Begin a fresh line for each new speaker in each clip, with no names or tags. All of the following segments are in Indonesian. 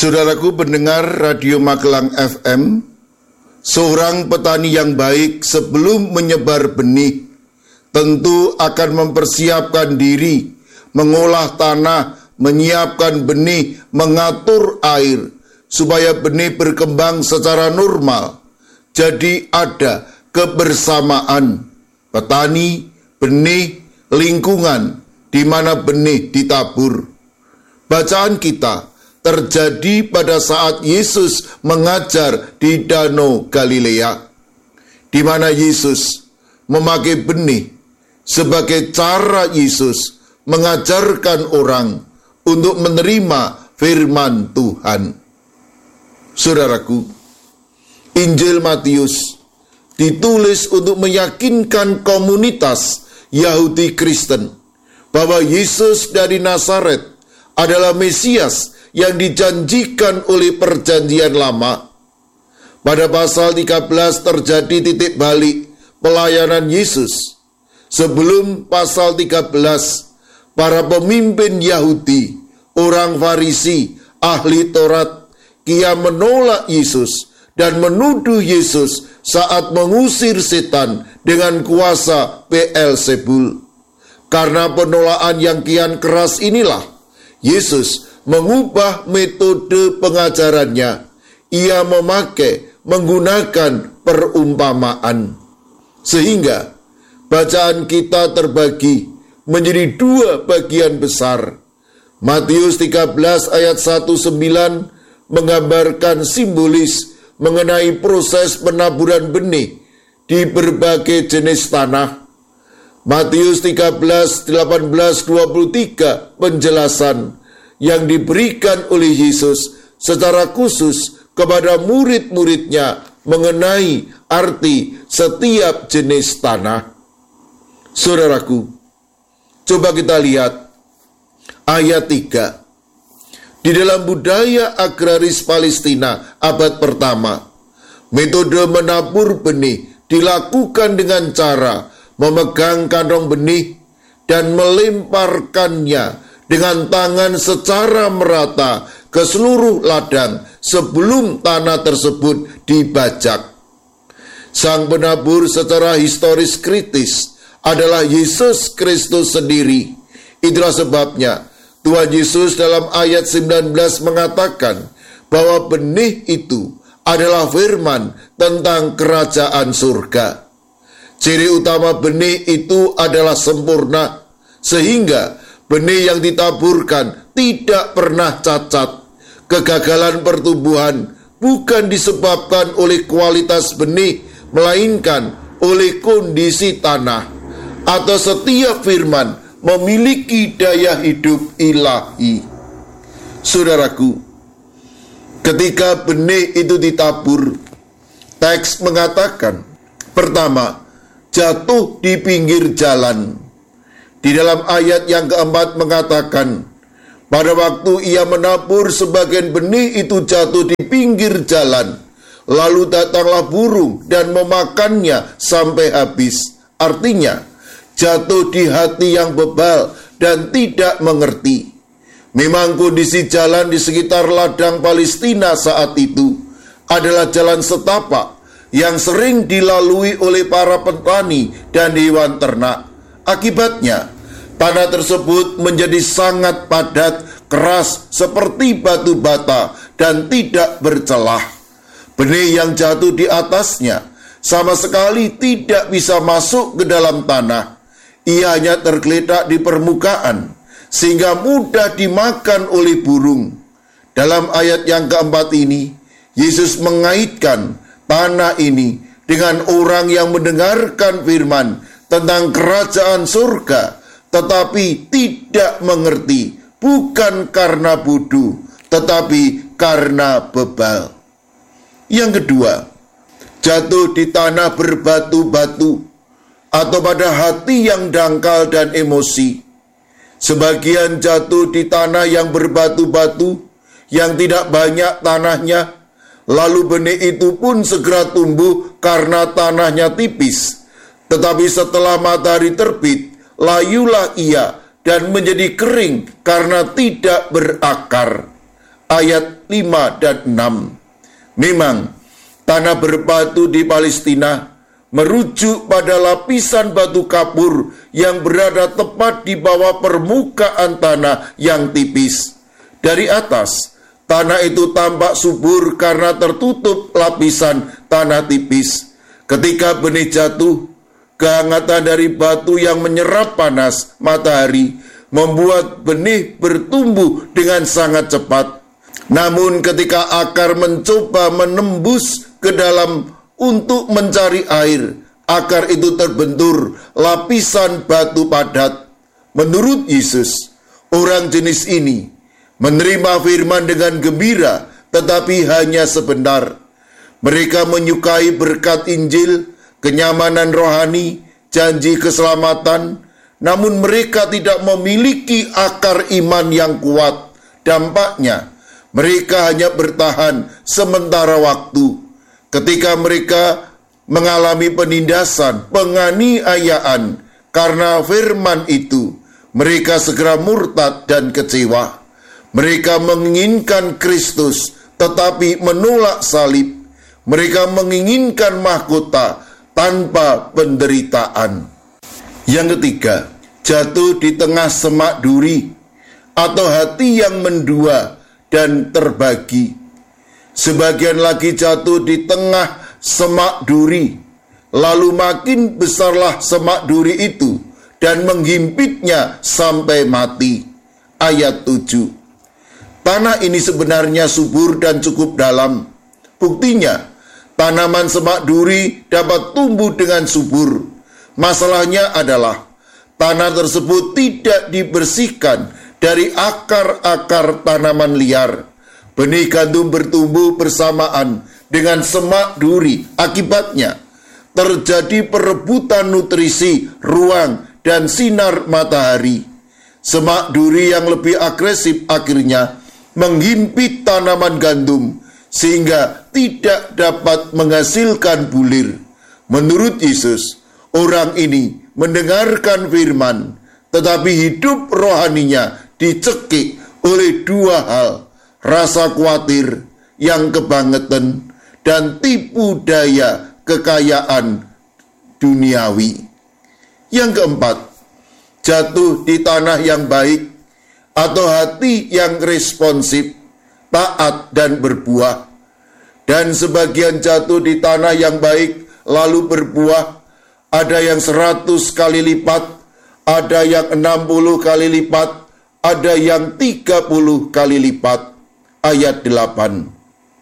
Saudaraku pendengar Radio Magelang FM, seorang petani yang baik sebelum menyebar benih tentu akan mempersiapkan diri, mengolah tanah, menyiapkan benih, mengatur air, supaya benih berkembang secara normal. Jadi ada kebersamaan petani, benih, lingkungan di mana benih ditabur. Bacaan kita terjadi pada saat Yesus mengajar di Danau Galilea, di mana Yesus memakai benih sebagai cara Yesus mengajarkan orang untuk menerima firman Tuhan. Saudaraku, Injil Matius ditulis untuk meyakinkan komunitas Yahudi Kristen bahwa Yesus dari Nazaret adalah Mesias yang dijanjikan oleh perjanjian lama. Pada pasal 13 terjadi titik balik pelayanan Yesus. Sebelum pasal 13, para pemimpin Yahudi, orang Farisi, ahli Taurat, kian menolak Yesus dan menuduh Yesus saat mengusir setan dengan kuasa Beelzebul. Karena penolakan yang kian keras inilah, Yesus mengubah metode pengajarannya. Ia menggunakan perumpamaan. Sehingga bacaan kita terbagi menjadi dua bagian besar. Matius 13 ayat 1-9 menggambarkan simbolis mengenai proses penaburan benih di berbagai jenis tanah. Matius 13, 18, 23 penjelasan yang diberikan oleh Yesus secara khusus kepada murid-muridnya mengenai arti setiap jenis tanah. Saudaraku, coba kita lihat ayat 3. Di dalam budaya agraris Palestina abad pertama, metode menabur benih dilakukan dengan cara memegang kantong benih dan melemparkannya dengan tangan secara merata ke seluruh ladang sebelum tanah tersebut dibajak. Sang penabur secara historis kritis adalah Yesus Kristus sendiri. Itulah sebabnya Tuhan Yesus dalam ayat 19 mengatakan bahwa benih itu adalah firman tentang kerajaan surga. Ciri utama benih itu adalah sempurna, sehingga benih yang ditaburkan tidak pernah cacat. Kegagalan pertumbuhan bukan disebabkan oleh kualitas benih, melainkan oleh kondisi tanah. Atau setiap firman memiliki daya hidup ilahi. Saudaraku, ketika benih itu ditabur, teks mengatakan, pertama, jatuh di pinggir jalan. Di dalam ayat yang keempat mengatakan, pada waktu ia menabur sebagian benih itu jatuh di pinggir jalan, lalu datanglah burung dan memakannya sampai habis. Artinya, jatuh di hati yang bebal dan tidak mengerti. Memang kondisi jalan di sekitar ladang Palestina saat itu adalah jalan setapak yang sering dilalui oleh para petani dan hewan ternak. Akibatnya, tanah tersebut menjadi sangat padat, keras seperti batu bata dan tidak bercelah. Benih yang jatuh di atasnya sama sekali tidak bisa masuk ke dalam tanah. Ia hanya tergeletak di permukaan, sehingga mudah dimakan oleh burung. Dalam ayat yang keempat ini, Yesus mengaitkan tanah ini dengan orang yang mendengarkan firman tentang kerajaan surga, tetapi tidak mengerti, bukan karena bodoh, tetapi karena bebal. Yang kedua, jatuh di tanah berbatu-batu, atau pada hati yang dangkal dan emosi. Sebagian jatuh di tanah yang berbatu-batu, yang tidak banyak tanahnya, lalu benih itu pun segera tumbuh karena tanahnya tipis. Tetapi setelah matahari terbit, layulah ia dan menjadi kering karena tidak berakar. ayat 5 dan 6. Memang, tanah berbatu di Palestina merujuk pada lapisan batu kapur yang berada tepat di bawah permukaan tanah yang tipis. Dari atas, tanah itu tampak subur karena tertutup lapisan tanah tipis. Ketika benih jatuh, kehangatan dari batu yang menyerap panas matahari membuat benih bertumbuh dengan sangat cepat. Namun ketika akar mencoba menembus ke dalam untuk mencari air, akar itu terbentur lapisan batu padat. Menurut Yesus, orang jenis ini menerima firman dengan gembira, tetapi hanya sebentar. Mereka menyukai berkat Injil, kenyamanan rohani, janji keselamatan, namun mereka tidak memiliki akar iman yang kuat. Dampaknya, mereka hanya bertahan sementara waktu. Ketika mereka mengalami penindasan, penganiayaan karena firman itu, mereka segera murtad dan kecewa. Mereka menginginkan Kristus, tetapi menolak salib. Mereka menginginkan mahkota tanpa penderitaan. Yang ketiga, jatuh di tengah semak duri atau hati yang mendua dan terbagi. Sebagian lagi jatuh di tengah semak duri, lalu makin besarlah semak duri itu dan menghimpitnya sampai mati. Ayat 7. Tanah ini sebenarnya subur dan cukup dalam. Buktinya, tanaman semak duri dapat tumbuh dengan subur. Masalahnya adalah tanah tersebut tidak dibersihkan dari akar-akar tanaman liar. Benih gandum bertumbuh bersamaan dengan semak duri. Akibatnya, terjadi perebutan nutrisi, ruang, dan sinar matahari. Semak duri yang lebih agresif akhirnya menghimpit tanaman gandum sehingga tidak dapat menghasilkan bulir. Menurut Yesus, orang ini mendengarkan firman, tetapi hidup rohaninya dicekik oleh dua hal: rasa khawatir yang kebangetan dan tipu daya kekayaan duniawi. Yang keempat, jatuh di tanah yang baik atau hati yang responsif, taat dan berbuah. Dan sebagian jatuh di tanah yang baik lalu berbuah. Ada yang 100 kali lipat, ada yang 60 kali lipat, ada yang 30 kali lipat. Ayat 8.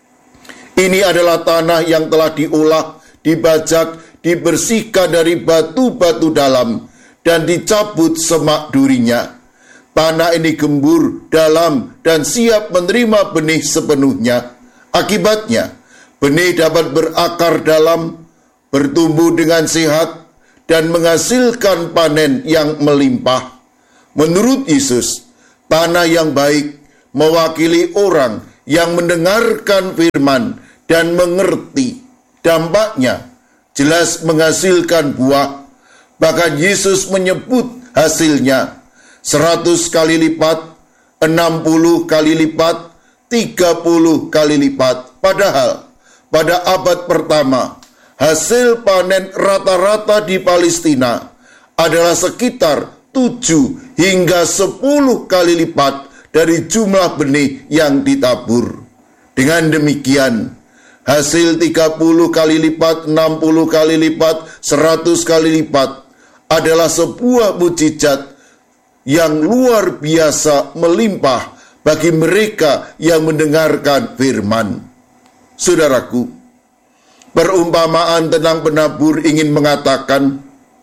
Ini adalah tanah yang telah diolah, dibajak, dibersihkan dari batu-batu dalam, dan dicabut semak durinya. Tanah ini gembur, dalam, dan siap menerima benih sepenuhnya. Akibatnya, benih dapat berakar dalam, bertumbuh dengan sehat, dan menghasilkan panen yang melimpah. Menurut Yesus, tanah yang baik mewakili orang yang mendengarkan firman dan mengerti. Dampaknya jelas menghasilkan buah. Bahkan Yesus menyebut hasilnya 100 kali lipat, 60 kali lipat, 30 kali lipat. Padahal pada abad pertama, hasil panen rata-rata di Palestina adalah sekitar 7 hingga 10 kali lipat dari jumlah benih yang ditabur. Dengan demikian, hasil 30 kali lipat, 60 kali lipat, 100 kali lipat adalah sebuah mukjizat yang luar biasa melimpah bagi mereka yang mendengarkan firman. Saudaraku, perumpamaan tentang penabur ingin mengatakan,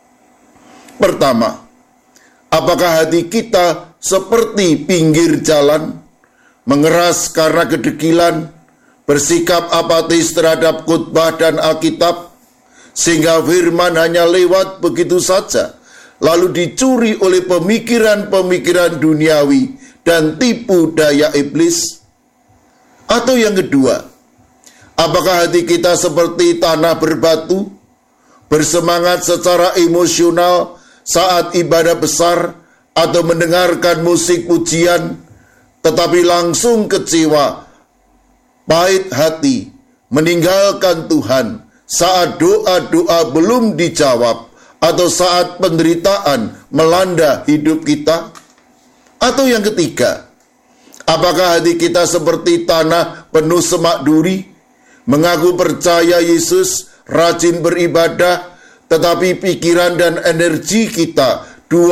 pertama, apakah hati kita seperti pinggir jalan, mengeras karena kedegilan, bersikap apatis terhadap khotbah dan Alkitab, sehingga firman hanya lewat begitu saja, lalu dicuri oleh pemikiran-pemikiran duniawi dan tipu daya iblis? Atau yang kedua, apakah hati kita seperti tanah berbatu, bersemangat secara emosional saat ibadah besar atau mendengarkan musik pujian, tetapi langsung kecewa, pahit hati, meninggalkan Tuhan saat doa-doa belum dijawab, atau saat penderitaan melanda hidup kita? Atau yang ketiga, apakah hati kita seperti tanah penuh semak duri, mengaku percaya Yesus, rajin beribadah, tetapi pikiran dan energi kita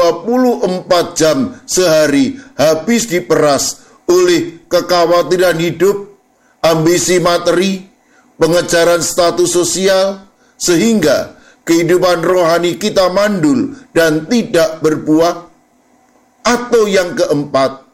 24 jam sehari habis diperas oleh kekhawatiran hidup, ambisi materi, pengejaran status sosial, sehingga kehidupan rohani kita mandul dan tidak berbuah? Atau yang keempat,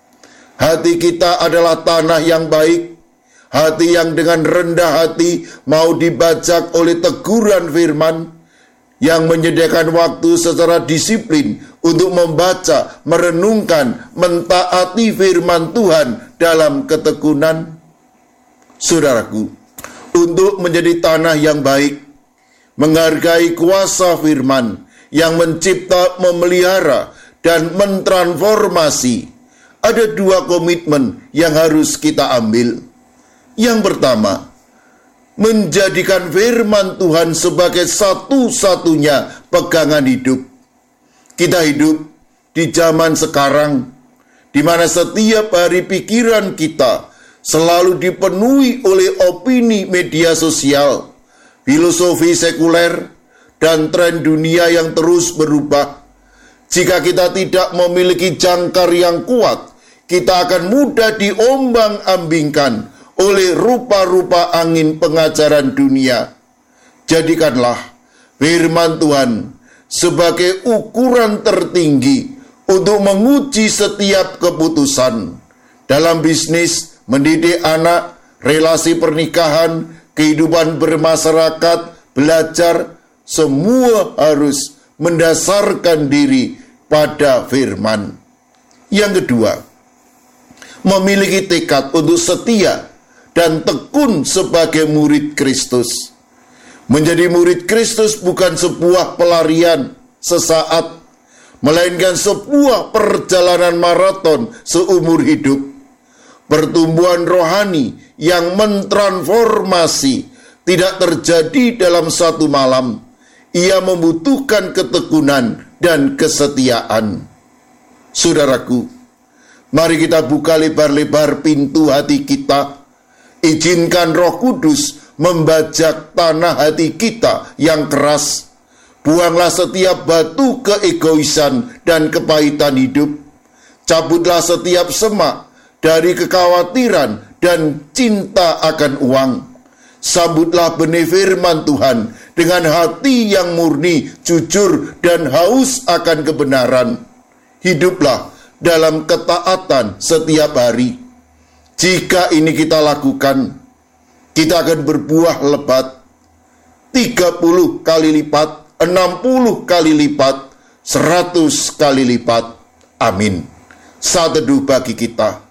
hati kita adalah tanah yang baik, hati yang dengan rendah hati mau dibajak oleh teguran firman, yang menyediakan waktu secara disiplin untuk membaca, merenungkan, mentaati firman Tuhan dalam ketekunan. Saudaraku, untuk menjadi tanah yang baik, menghargai kuasa firman yang mencipta, memelihara, dan mentransformasi, ada 2 komitmen yang harus kita ambil. Yang pertama, menjadikan firman Tuhan sebagai satu-satunya pegangan hidup. Kita hidup di zaman sekarang, di mana setiap hari pikiran kita selalu dipenuhi oleh opini media sosial, filosofi sekuler, dan tren dunia yang terus berubah. Jika kita tidak memiliki jangkar yang kuat, kita akan mudah diombang-ambingkan oleh rupa-rupa angin pengajaran dunia. Jadikanlah firman Tuhan sebagai ukuran tertinggi untuk menguji setiap keputusan dalam bisnis, mendidik anak, relasi pernikahan, kehidupan bermasyarakat, belajar. Semua harus mendasarkan diri pada firman. Yang kedua, memiliki tekad untuk setia dan tekun sebagai murid Kristus. Menjadi murid Kristus bukan sebuah pelarian sesaat, melainkan sebuah perjalanan maraton seumur hidup. Pertumbuhan rohani yang mentransformasi tidak terjadi dalam satu malam. Ia membutuhkan ketekunan dan kesetiaan. Saudaraku, mari kita buka lebar-lebar pintu hati kita. Izinkan Roh Kudus membajak tanah hati kita yang keras. Buanglah setiap batu keegoisan dan kepahitan hidup. Cabutlah setiap semak dari kekhawatiran dan cinta akan uang. Sambutlah benih firman Tuhan dengan hati yang murni, jujur, dan haus akan kebenaran. Hiduplah dalam ketaatan setiap hari. Jika ini kita lakukan, kita akan berbuah lebat 30 kali lipat, 60 kali lipat, 100 kali lipat. Amin. Saat teduh bagi kita.